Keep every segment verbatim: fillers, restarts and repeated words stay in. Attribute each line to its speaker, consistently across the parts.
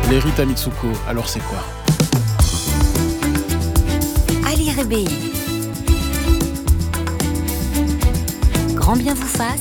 Speaker 1: Les Rita Mitsuko, alors c'est quoi?
Speaker 2: Ali Rebei. Grand bien vous fasse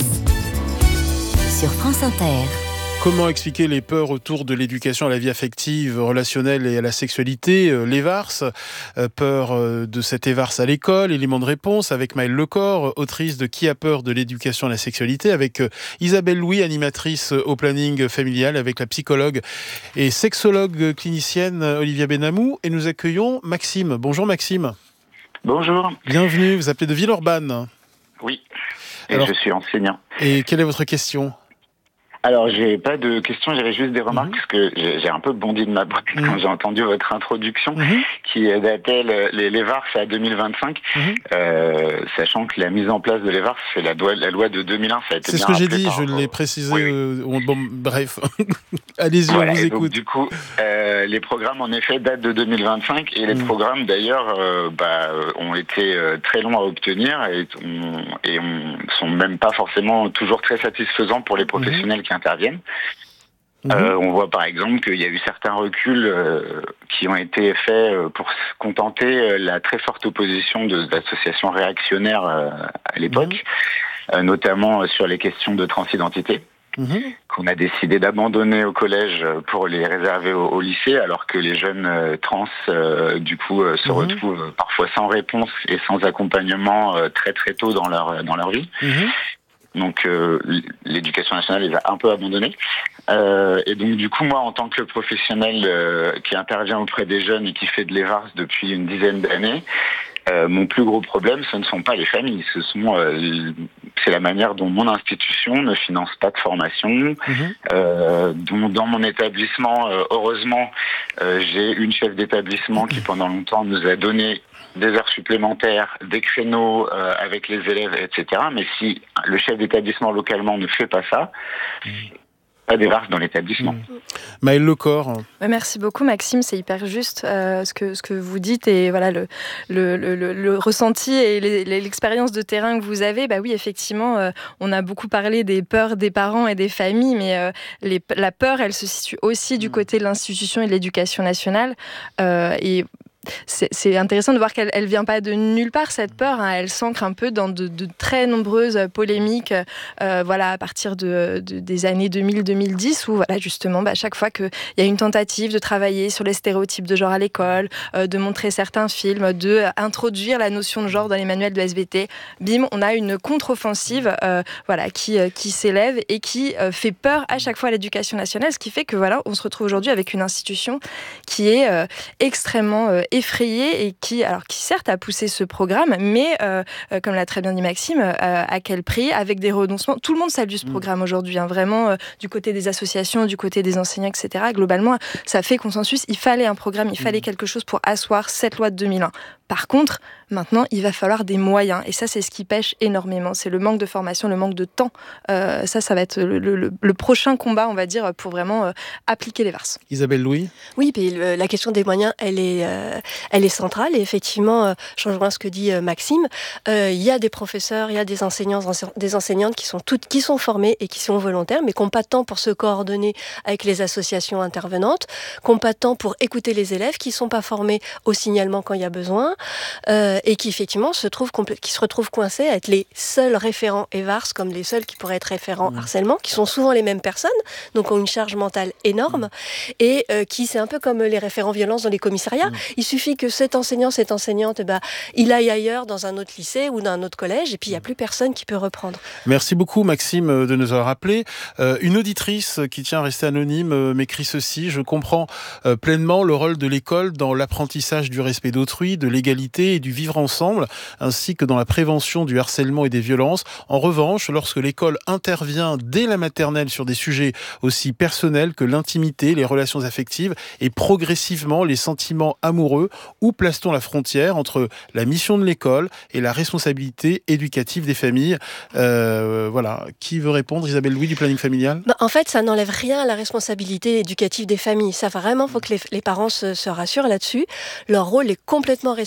Speaker 2: sur France Inter.
Speaker 1: Comment expliquer les peurs autour de l'éducation à la vie affective, relationnelle et à la sexualité? L'Évarse, peur de cette Évarse à l'école, élément de réponse avec Maëlle Lecor, autrice de Qui a peur de l'éducation à la sexualité, avec Isabelle Louis, animatrice au planning familial, avec la psychologue et sexologue clinicienne Olivia Benamou. Et nous accueillons Maxime. Bonjour Maxime.
Speaker 3: Bonjour.
Speaker 1: Bienvenue, vous appelez de Villeurbanne.
Speaker 3: Oui, et Alors, je suis enseignant.
Speaker 1: Et quelle est votre question ?
Speaker 3: Alors, j'ai pas de questions, j'avais juste des remarques, mmh. parce que j'ai, j'ai un peu bondi de ma boîte mmh. quand j'ai entendu votre introduction, mmh. qui datait le, les, les V A R S à deux mille vingt-cinq, mmh. euh, sachant que la mise en place de l'E V A R S, c'est la, loi, la loi de deux mille un, ça a été
Speaker 1: C'est
Speaker 3: bien
Speaker 1: ce que j'ai dit,
Speaker 3: par,
Speaker 1: je l'ai précisé, oui, oui. Euh, bon, bref, allez-y,
Speaker 3: voilà,
Speaker 1: on vous écoute.
Speaker 3: Donc, du coup, euh, les programmes, en effet, datent de deux mille vingt-cinq, et les mmh. programmes, d'ailleurs, euh, bah, ont été euh, très longs à obtenir, et, on, et on sont même pas forcément toujours très satisfaisants pour les professionnels mmh. qui interviennent. Mmh. Euh, on voit par exemple qu'il y a eu certains reculs euh, qui ont été faits euh, pour contenter euh, la très forte opposition de, d'associations réactionnaires euh, à l'époque, mmh. euh, notamment euh, sur les questions de transidentité, mmh. qu'on a décidé d'abandonner au collège pour les réserver au, au lycée, alors que les jeunes euh, trans, euh, du coup, euh, se mmh. retrouvent parfois sans réponse et sans accompagnement euh, très très tôt dans leur, dans leur vie. Mmh. Donc euh, l'éducation nationale les a un peu abandonnés. Euh, et donc du coup, moi, en tant que professionnel euh, qui intervient auprès des jeunes et qui fait de l'E V A R S depuis une dizaine d'années, euh, mon plus gros problème, ce ne sont pas les familles. Ce sont, euh, c'est la manière dont mon institution ne finance pas de formation. Mmh. Euh, dont dans mon établissement, euh, heureusement, euh, j'ai une chef d'établissement qui pendant longtemps nous a donné des heures supplémentaires, des créneaux euh, avec les élèves, et cetera. Mais si le chef d'établissement localement ne fait pas ça, mmh. pas des V A R S dans l'établissement. Mmh.
Speaker 1: Maëlle Lecor.
Speaker 4: Ouais, merci beaucoup Maxime, c'est hyper juste euh, ce que ce que vous dites et voilà le le le, le, le ressenti et les, l'expérience de terrain que vous avez. Bah oui, effectivement, euh, on a beaucoup parlé des peurs des parents et des familles, mais euh, les, la peur, elle se situe aussi du côté de l'institution et de l'éducation nationale euh, et C'est, c'est intéressant de voir qu'elle ne vient pas de nulle part, cette peur. Hein. Elle s'ancre un peu dans de, de très nombreuses polémiques euh, voilà, à partir de, de, des années deux mille à deux mille dix, où voilà, justement, bah, chaque fois qu'il y a une tentative de travailler sur les stéréotypes de genre à l'école, euh, de montrer certains films, d'introduire la notion de genre dans les manuels de S V T, bim, on a une contre-offensive euh, voilà, qui, euh, qui s'élève et qui euh, fait peur à chaque fois à l'éducation nationale, ce qui fait que voilà, on se retrouve aujourd'hui avec une institution qui est euh, extrêmement euh, effrayée et qui, alors, qui certes a poussé ce programme, mais euh, euh, comme l'a très bien dit Maxime, euh, à quel prix, avec des renoncements. Tout le monde salue ce programme mmh. aujourd'hui, hein, vraiment, euh, du côté des associations, du côté des enseignants, et cetera. Globalement, ça fait consensus. Il fallait un programme, il fallait mmh. quelque chose pour asseoir cette loi de deux mille un. Par contre, maintenant, il va falloir des moyens. Et ça, c'est ce qui pêche énormément. C'est le manque de formation, le manque de temps. Euh, ça, ça va être le, le, le prochain combat, on va dire, pour vraiment euh, appliquer les V A R S.
Speaker 1: Isabelle Louis ?
Speaker 5: Oui, puis le, la question des moyens, elle est, euh, elle est centrale. Et effectivement, euh, je rejoins ce que dit euh, Maxime. Euh, il y a des professeurs, il y a des enseignants, des enseignantes qui sont toutes, qui sont formés et qui sont volontaires, mais qui n'ont pas de temps pour se coordonner avec les associations intervenantes, qui n'ont pas de temps pour écouter les élèves, qui ne sont pas formés au signalement quand il y a besoin. Euh, et qui effectivement se trouvent compl- qui se retrouvent coincés à être les seuls référents E V A R S, comme les seuls qui pourraient être référents mmh. harcèlement, qui sont souvent les mêmes personnes, donc ont une charge mentale énorme, mmh. et euh, qui, c'est un peu comme les référents violences dans les commissariats, mmh. il suffit que cet enseignant, cette enseignante, eh ben, il aille ailleurs dans un autre lycée ou dans un autre collège, et puis il n'y a plus personne qui peut reprendre.
Speaker 1: Merci beaucoup Maxime de nous avoir rappelé. Euh, une auditrice qui tient à rester anonyme euh, m'écrit ceci: je comprends euh, pleinement le rôle de l'école dans l'apprentissage du respect d'autrui, de l'égalité et du vivre ensemble, ainsi que dans la prévention du harcèlement et des violences. En revanche, lorsque l'école intervient dès la maternelle sur des sujets aussi personnels que l'intimité, les relations affectives et progressivement les sentiments amoureux, où place-t-on la frontière entre la mission de l'école et la responsabilité éducative des familles ? euh, Voilà. Qui veut répondre ? Isabelle Louis du planning familial ?
Speaker 5: Bah, en fait, ça n'enlève rien à la responsabilité éducative des familles. Ça, vraiment, il faut que les, les parents se, se rassurent là-dessus. Leur rôle est complètement respecté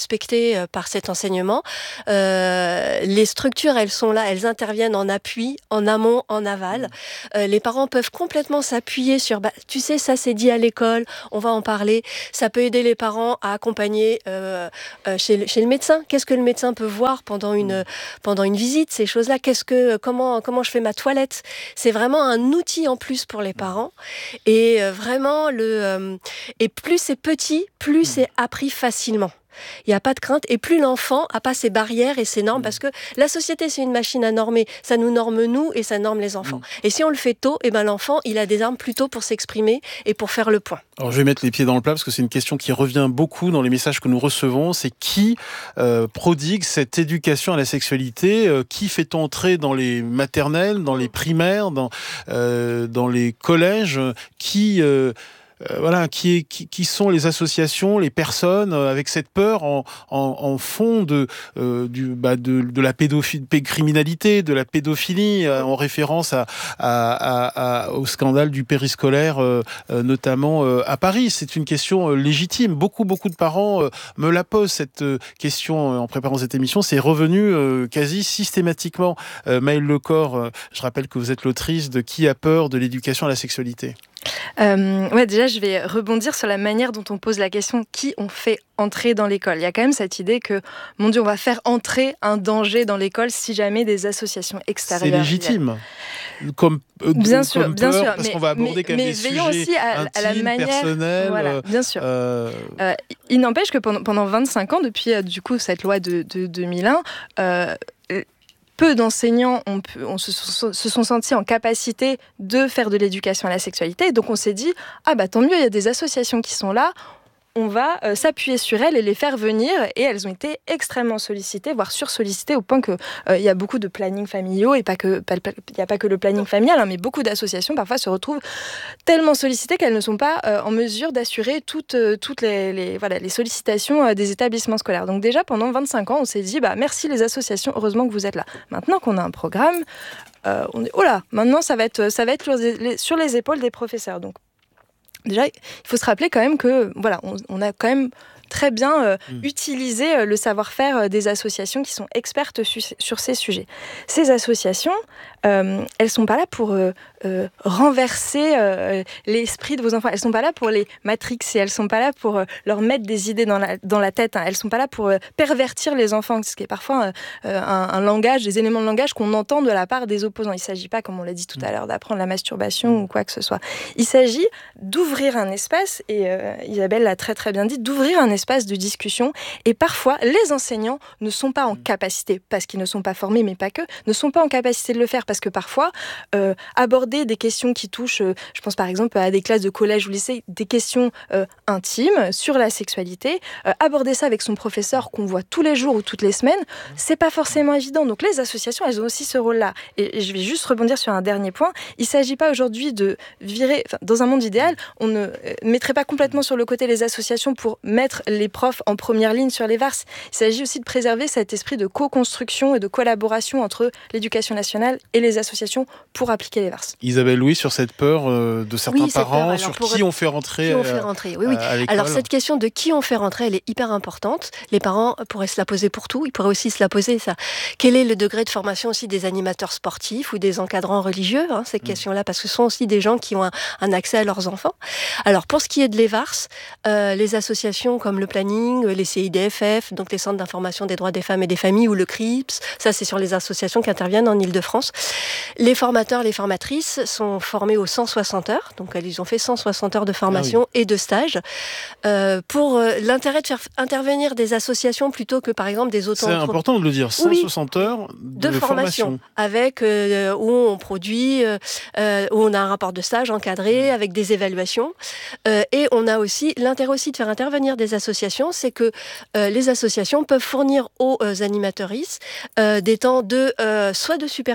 Speaker 5: respectées par cet enseignement. Euh, les structures, elles sont là, elles interviennent en appui, en amont, en aval. Euh, les parents peuvent complètement s'appuyer sur, bah, tu sais, ça c'est dit à l'école, on va en parler. Ça peut aider les parents à accompagner euh, euh, chez, le, chez le médecin. Qu'est-ce que le médecin peut voir pendant une, pendant une visite, ces choses-là? Qu'est-ce que, comment, comment je fais ma toilette? C'est vraiment un outil en plus pour les parents. Et euh, vraiment, le, euh, et plus c'est petit, plus c'est appris facilement. Il n'y a pas de crainte. Et plus l'enfant n'a pas ses barrières et ses normes, parce que la société, c'est une machine à normer. Ça nous norme nous et ça norme les enfants. Mmh. Et si on le fait tôt, eh ben, l'enfant, il a des armes plus tôt pour s'exprimer et pour faire le point.
Speaker 1: Alors, je vais mettre les pieds dans le plat parce que c'est une question qui revient beaucoup dans les messages que nous recevons. C'est qui euh, prodigue cette éducation à la sexualité? euh, Qui fait entrer dans les maternelles, dans les primaires, dans, euh, dans les collèges? Qui... Euh, Euh, voilà, qui, est, qui, qui sont les associations, les personnes euh, avec cette peur en, en, en fond de, euh, du, bah de, de la pédocriminalité, de la pédophilie, euh, en référence à, à, à, à, au scandale du périscolaire, euh, euh, notamment euh, à Paris. C'est une question euh, légitime. Beaucoup, beaucoup de parents euh, me la posent, cette euh, question, euh, en préparant cette émission. C'est revenu euh, quasi systématiquement. Euh, Maëlle Lecor, euh, je rappelle que vous êtes l'autrice de Qui a peur de l'éducation à la sexualité?
Speaker 4: Euh, ouais, déjà, je vais rebondir sur la manière dont on pose la question qui on fait entrer dans l'école. Il y a quand même cette idée que, mon Dieu, on va faire entrer un danger dans l'école si jamais des associations extérieures.
Speaker 1: C'est légitime. Comme, euh,
Speaker 4: bien
Speaker 1: comme
Speaker 4: sûr,
Speaker 1: peur,
Speaker 4: bien sûr.
Speaker 1: Parce mais, qu'on va aborder
Speaker 4: mais,
Speaker 1: quand même
Speaker 4: mais
Speaker 1: des
Speaker 4: veillons
Speaker 1: sujets
Speaker 4: aussi à,
Speaker 1: intimes,
Speaker 4: à la manière,
Speaker 1: personnels.
Speaker 4: voilà, bien sûr. Euh... Euh, il n'empêche que pendant, pendant vingt-cinq ans, depuis euh, du coup cette loi de, de deux mille un, euh, peu d'enseignants ont pu, on se, se sont sentis en capacité de faire de l'éducation à la sexualité. Donc on s'est dit, ah bah tant mieux, il y a des associations qui sont là, on va euh, s'appuyer sur elles et les faire venir. Et elles ont été extrêmement sollicitées, voire sursollicitées, au point qu'il euh, y a beaucoup de plannings familiaux, et pas que, il n'y a pas que le planning familial, hein, mais beaucoup d'associations parfois se retrouvent tellement sollicitées qu'elles ne sont pas euh, en mesure d'assurer toutes, euh, toutes les, les, voilà, les sollicitations euh, des établissements scolaires. Donc déjà, pendant vingt-cinq ans, on s'est dit, bah, merci les associations, heureusement que vous êtes là. Maintenant qu'on a un programme, euh, on est, oh là, maintenant ça va être, ça va être sur les, sur les épaules des professeurs. Donc, déjà, il faut se rappeler quand même que voilà, on, on a quand même très bien euh, mmh. utilisé euh, le savoir-faire euh, des associations qui sont expertes su- sur ces sujets. Ces associations, euh, elles ne sont pas là pour euh, euh, renverser euh, l'esprit de vos enfants. Elles ne sont pas là pour les matrixer. Elles ne sont pas là pour euh, leur mettre des idées dans la, dans la tête. Hein. Elles ne sont pas là pour euh, pervertir les enfants, ce qui est parfois euh, un, un langage, des éléments de langage qu'on entend de la part des opposants. Il ne s'agit pas, comme on l'a dit tout à l'heure, d'apprendre la masturbation mmh. ou quoi que ce soit. Il s'agit d'ouvrir un espace, et euh, Isabelle l'a très très bien dit, d'ouvrir un espace de discussion. Et parfois, les enseignants ne sont pas en capacité, parce qu'ils ne sont pas formés, mais pas que, ne sont pas en capacité de le faire, parce que parfois, euh, aborder des questions qui touchent, euh, je pense par exemple à des classes de collège ou lycée, des questions euh, intimes sur la sexualité, euh, aborder ça avec son professeur qu'on voit tous les jours ou toutes les semaines, c'est pas forcément évident. Donc les associations, elles ont aussi ce rôle-là. Et, et je vais juste rebondir sur un dernier point. Il s'agit pas aujourd'hui de virer, enfin, dans un monde idéal, on ne euh, mettrait pas complètement sur le côté les associations pour mettre les profs en première ligne sur les V A R S. Il s'agit aussi de préserver cet esprit de co-construction et de collaboration entre l'éducation nationale et les associations pour appliquer les V A R S.
Speaker 1: Isabelle Louis, sur cette peur euh, de certains
Speaker 5: oui,
Speaker 1: parents,
Speaker 5: peur.
Speaker 1: sur
Speaker 5: pour
Speaker 1: qui on fait rentrer,
Speaker 5: qui on
Speaker 1: euh,
Speaker 5: fait rentrer. Oui, oui.
Speaker 1: à l'école.
Speaker 5: Alors cette question de qui on fait rentrer, elle est hyper importante. Les parents pourraient se la poser pour tout. Ils pourraient aussi se la poser, ça. Quel est le degré de formation aussi des animateurs sportifs ou des encadrants religieux, hein, ces mmh. questions-là, parce que ce sont aussi des gens qui ont un, un accès à leurs enfants. Alors pour ce qui est de l'E V A R S, euh, les associations comme le Planning, les C I D F F, donc les centres d'information des droits des femmes et des familles, ou le C R I P S, ça c'est sur les associations qui interviennent en Ile-de-France. Les formateurs, les formatrices sont formés aux cent soixante heures, donc ils ont fait cent soixante heures de formation ah oui. et de stage, euh, pour euh, l'intérêt de faire intervenir des associations plutôt que par exemple des auto.
Speaker 1: C'est important de le dire, cent soixante oui, heures de, de formation, formation. Avec, euh, où on produit, euh, où on a un rapport de stage encadré, mmh. avec des évaluations, euh, et on a aussi, l'intérêt aussi de faire intervenir des associations, c'est que euh, les associations peuvent fournir aux euh, animatrices euh, des temps de, euh, soit de supervision,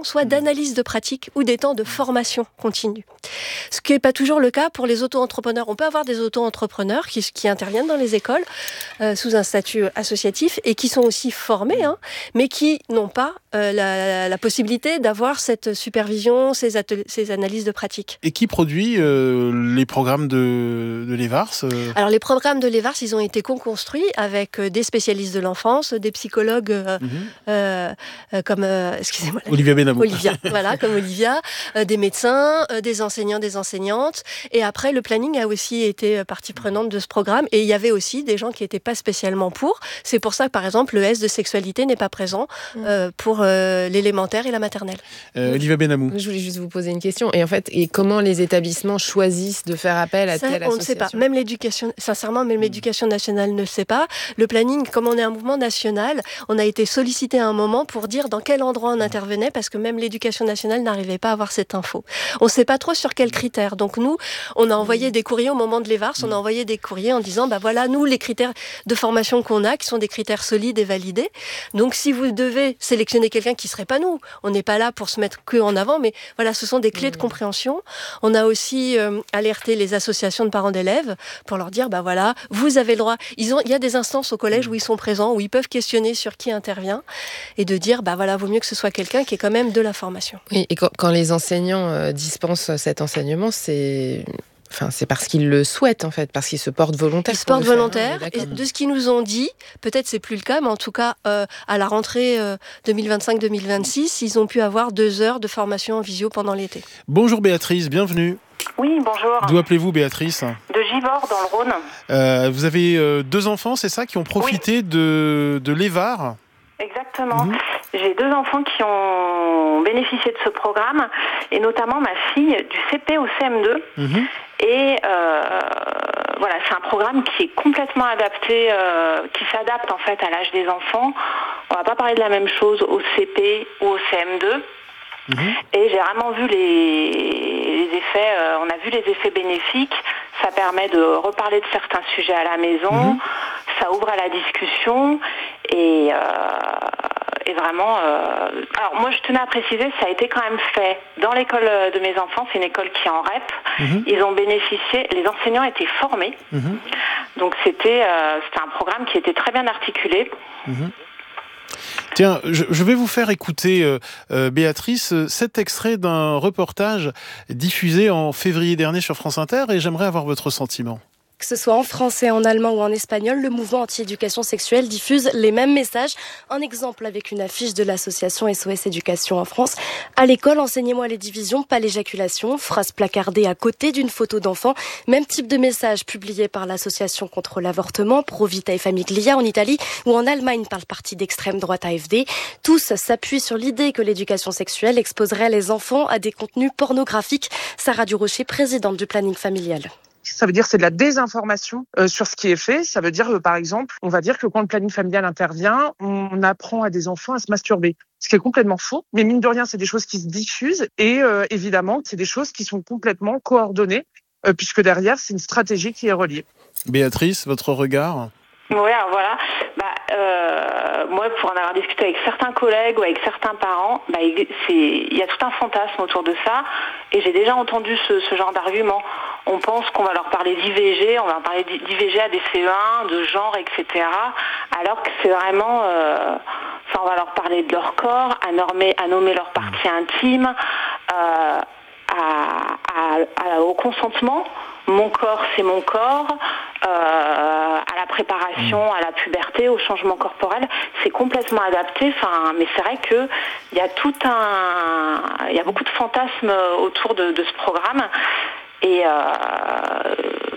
Speaker 5: soit d'analyse de pratique ou des temps de formation continue. Ce qui n'est pas toujours le cas pour les auto-entrepreneurs. On peut avoir des auto-entrepreneurs qui, qui interviennent dans les écoles euh, sous un statut associatif et qui sont aussi formés, hein, mais qui n'ont pas euh, la, la possibilité d'avoir cette supervision, ces, ateliers, ces analyses de pratique.
Speaker 1: Et qui produit euh, les programmes de, de l'E V A R S euh...
Speaker 5: Alors les programmes de l'E V A R S, ils ont été co-construits avec des spécialistes de l'enfance, des psychologues euh, mm-hmm. euh, euh, comme, euh, excusez-moi,
Speaker 1: Olivia Benamou.
Speaker 5: Olivia, voilà, comme Olivia, euh, des médecins, euh, des enseignants, des enseignantes. Et après, le planning a aussi été partie prenante de ce programme. Et il y avait aussi des gens qui n'étaient pas spécialement pour. C'est pour ça que, par exemple, le S de sexualité n'est pas présent euh, pour euh, l'élémentaire et la maternelle.
Speaker 1: Euh, Olivia Benamou.
Speaker 6: Je voulais juste vous poser une question. Et en fait, et comment les établissements choisissent de faire appel à
Speaker 5: ça,
Speaker 6: telle
Speaker 5: on
Speaker 6: association ?
Speaker 5: On ne sait pas. Même l'éducation, sincèrement, même l'éducation nationale ne le sait pas. Le planning, comme on est un mouvement national, on a été sollicité à un moment pour dire dans quel endroit on intervenait, parce que même l'éducation nationale n'arrivait pas à avoir cette info. On ne sait pas trop sur quels critères. Donc nous, on a envoyé des courriers au moment de l'E V A R S, on a envoyé des courriers en disant, bah voilà, nous, les critères de formation qu'on a, qui sont des critères solides et validés. Donc si vous devez sélectionner quelqu'un qui ne serait pas nous, on n'est pas là pour se mettre que en avant, mais voilà, ce sont des clés de compréhension. On a aussi euh, alerté les associations de parents d'élèves pour leur dire, bah voilà, vous avez le droit. Ils ont, il y a des instances au collège où ils sont présents, où ils peuvent questionner sur qui intervient et de dire, bah voilà, vaut mieux que ce soit quelqu'un qui est quand même de la formation.
Speaker 6: Oui, et quand, quand les enseignants euh, dispensent cet enseignement, c'est... Enfin, c'est parce qu'ils le souhaitent, en fait, parce qu'ils se portent volontaires.
Speaker 5: Ils se portent volontaires. Et de ce qu'ils nous ont dit, peut-être c'est plus le cas, mais en tout cas, euh, à la rentrée euh, deux mille vingt-cinq deux mille vingt-six, ils ont pu avoir deux heures de formation en visio pendant l'été.
Speaker 1: Bonjour Béatrice, bienvenue.
Speaker 7: Oui, bonjour.
Speaker 1: D'où appelez-vous Béatrice ?
Speaker 7: De Givors, dans le Rhône.
Speaker 1: Euh, vous avez euh, deux enfants, c'est ça, qui ont profité oui. de, de l'E V A R ?
Speaker 7: Exactement. Mmh. J'ai deux enfants qui ont bénéficié de ce programme, et notamment ma fille du C P au C M deux. Mmh. Et euh, voilà, c'est un programme qui est complètement adapté, euh, qui s'adapte en fait à l'âge des enfants. On va pas parler de la même chose au C P ou au C M deux. Mmh. Et j'ai vraiment vu les, les effets, euh, on a vu les effets bénéfiques. Ça permet de reparler de certains sujets à la maison, mmh. ça ouvre à la discussion et, euh, et vraiment... Euh... Alors moi je tenais à préciser, ça a été quand même fait dans l'école de mes enfants, c'est une école qui est en R E P. Mmh. Ils ont bénéficié, les enseignants étaient formés, mmh. donc c'était, euh, c'était un programme qui était très bien articulé. Mmh.
Speaker 1: Tiens, je, je vais vous faire écouter, euh, euh, Béatrice, cet extrait d'un reportage diffusé en février dernier sur France Inter et j'aimerais avoir votre sentiment.
Speaker 8: Que ce soit en français, en allemand ou en espagnol, le mouvement anti-éducation sexuelle diffuse les mêmes messages. Un exemple avec une affiche de l'association S O S Éducation en France. À l'école, enseignez-moi les divisions, pas l'éjaculation. Phrase placardée à côté d'une photo d'enfant. Même type de message publié par l'association contre l'avortement, Pro Vita et Famiglia en Italie ou en Allemagne par le parti d'extrême droite A F D. Tous s'appuient sur l'idée que l'éducation sexuelle exposerait les enfants à des contenus pornographiques. Sarah Durocher, présidente du planning familial.
Speaker 9: Ça veut dire que c'est de la désinformation euh, sur ce qui est fait. Ça veut dire, euh, par exemple, on va dire que quand le planning familial intervient, on apprend à des enfants à se masturber. Ce qui est complètement faux. Mais mine de rien, c'est des choses qui se diffusent et euh, évidemment, c'est des choses qui sont complètement coordonnées euh, puisque derrière, c'est une stratégie qui est reliée.
Speaker 1: Béatrice, votre regard ?
Speaker 7: Oui, alors voilà. Bah, euh, moi, pour en avoir discuté avec certains collègues ou avec certains parents, bah, c'est, il y a tout un fantasme autour de ça. Et j'ai déjà entendu ce, ce genre d'argument. On pense qu'on va leur parler d'I V G, on va leur parler d'I V G à des C E un, de genre, et cetera. Alors que c'est vraiment... Euh, enfin, on va leur parler de leur corps, à, normer, à nommer leur partie intime, euh, à, à, à, au consentement. Mon corps, c'est mon corps. Euh, à la préparation, à la puberté, au changement corporel, c'est complètement adapté. Enfin, mais c'est vrai que il y a tout un, il y a beaucoup de fantasmes autour de, de ce programme. Et, euh,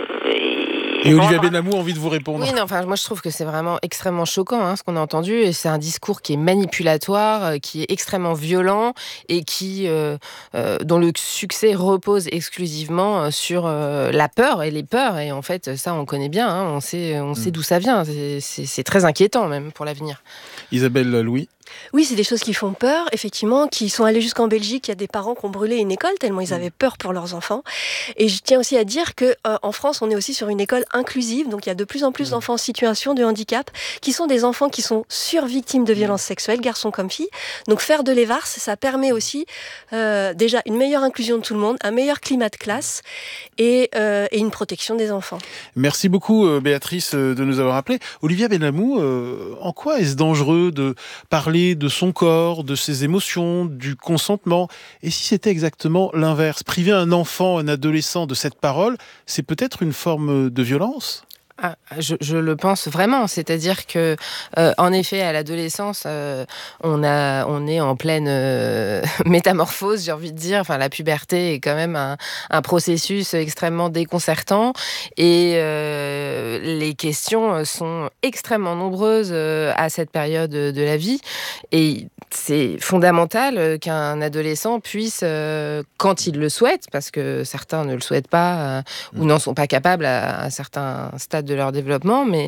Speaker 1: et, et Olivia Benamou a envie de vous répondre.
Speaker 6: Oui, non, enfin, moi je trouve que c'est vraiment extrêmement choquant hein, ce qu'on a entendu. Et c'est un discours qui est manipulatoire, euh, qui est extrêmement violent et qui, euh, euh, dont le succès repose exclusivement sur euh, la peur et les peurs. Et en fait, ça on connaît bien, hein, on sait, on sait mmh. d'où ça vient. C'est, c'est, c'est très inquiétant même pour l'avenir.
Speaker 1: Isabelle Louis.
Speaker 5: Oui, c'est des choses qui font peur, effectivement, qui sont allées jusqu'en Belgique. Il y a des parents qui ont brûlé une école tellement ils avaient peur pour leurs enfants. Et je tiens aussi à dire que euh, en France, on est aussi sur une école inclusive. Donc, il y a de plus en plus d'enfants en situation de handicap qui sont des enfants qui sont survictimes de violences sexuelles, garçons comme filles. Donc, faire de l'E V A R S, ça permet aussi euh, déjà une meilleure inclusion de tout le monde, un meilleur climat de classe et, euh, et une protection des enfants.
Speaker 1: Merci beaucoup, euh, Béatrice, euh, de nous avoir appelés. Olivia Benamou, euh, en quoi est-ce dangereux de parler de son corps, de ses émotions, du consentement? Et si c'était exactement l'inverse? Priver un enfant, un adolescent de cette parole, c'est peut-être une forme de violence?
Speaker 6: Ah, je, je le pense vraiment, c'est-à-dire que, euh, en effet, à l'adolescence, euh, on a, on est en pleine euh, métamorphose, j'ai envie de dire. Enfin, la puberté est quand même un, un processus extrêmement déconcertant, et euh, les questions sont extrêmement nombreuses euh, à cette période de la vie, et c'est fondamental qu'un adolescent puisse, euh, quand il le souhaite, parce que certains ne le souhaitent pas euh, ou n'en sont pas capables à, à certains stades de leur développement, mais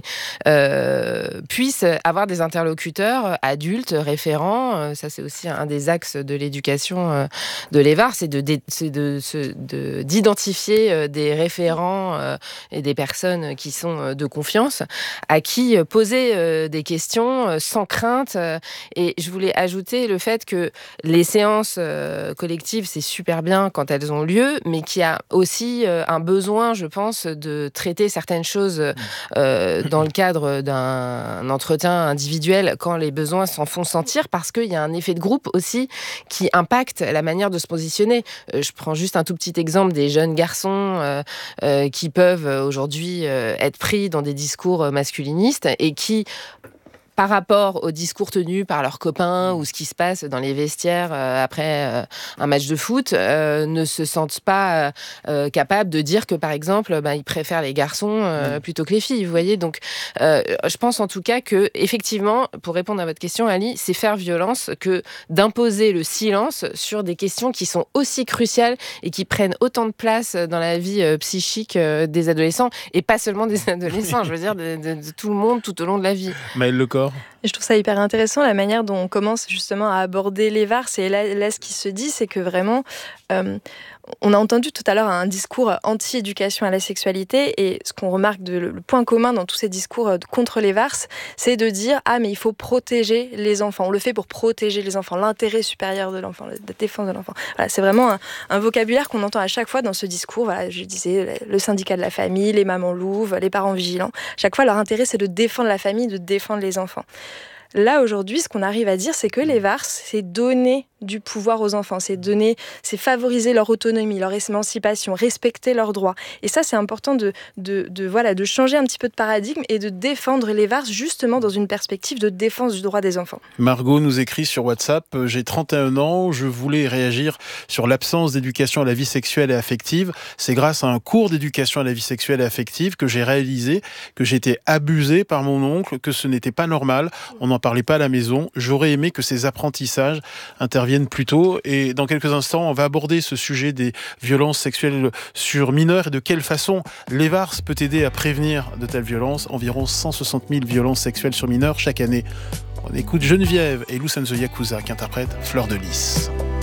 Speaker 6: euh, puissent avoir des interlocuteurs adultes, référents. Ça, c'est aussi un des axes de l'éducation de l'E V A R, c'est, de, c'est de, de, d'identifier des référents et des personnes qui sont de confiance, à qui poser des questions sans crainte. Et je voulais ajouter le fait que les séances collectives, c'est super bien quand elles ont lieu, mais qu'il y a aussi un besoin, je pense, de traiter certaines choses Euh, dans le cadre d'un entretien individuel quand les besoins s'en font sentir, parce qu'il y a un effet de groupe aussi qui impacte la manière de se positionner. Euh, je prends juste un tout petit exemple des jeunes garçons euh, euh, qui peuvent aujourd'hui euh, être pris dans des discours masculinistes et qui, par rapport aux discours tenus par leurs copains ou ce qui se passe dans les vestiaires euh, après euh, un match de foot, euh, ne se sentent pas euh, capables de dire que, par exemple, bah, ils préfèrent les garçons euh, plutôt que les filles. Vous voyez, donc euh, je pense en tout cas que, effectivement, pour répondre à votre question, Ali, c'est faire violence que d'imposer le silence sur des questions qui sont aussi cruciales et qui prennent autant de place dans la vie euh, psychique euh, des adolescents, et pas seulement des adolescents, je veux dire de, de, de tout le monde tout au long de la vie.
Speaker 1: Maëlle Lecor.
Speaker 4: Et je trouve ça hyper intéressant, la manière dont on commence justement à aborder l'E V A R S. Et là, là, ce qui se dit, c'est que vraiment, euh, on a entendu tout à l'heure un discours anti-éducation à la sexualité, et ce qu'on remarque, de, le point commun dans tous ces discours contre l'E V A R S, c'est de dire « Ah, mais il faut protéger les enfants. On le fait pour protéger les enfants, l'intérêt supérieur de l'enfant, la défense de l'enfant. » Voilà, c'est vraiment un, un vocabulaire qu'on entend à chaque fois dans ce discours. Voilà, je disais, le syndicat de la famille, les mamans louves, les parents vigilants. Chaque fois, leur intérêt, c'est de défendre la famille, de défendre les enfants. Là, aujourd'hui, ce qu'on arrive à dire, c'est que l'E V A R S, c'est donner du pouvoir aux enfants, c'est donner, c'est favoriser leur autonomie, leur émancipation, respecter leurs droits. Et ça, c'est important de, de, de, voilà, de changer un petit peu de paradigme et de défendre l'E V A R S justement dans une perspective de défense du droit des enfants.
Speaker 1: Margot nous écrit sur WhatsApp, « J'ai trente et un ans, je voulais réagir sur l'absence d'éducation à la vie sexuelle et affective. C'est grâce à un cours d'éducation à la vie sexuelle et affective que j'ai réalisé que j'étais abusée par mon oncle, que ce n'était pas normal. On n'en parlait pas à la maison. J'aurais aimé que ces apprentissages interviennent plus tôt. » Et dans quelques instants, on va aborder ce sujet des violences sexuelles sur mineurs et de quelle façon l'E V A R S peut aider à prévenir de telles violences. Environ cent soixante mille violences sexuelles sur mineurs chaque année. On écoute Geneviève et Lucenzo Yakuza qui interprètent Fleur de Lys.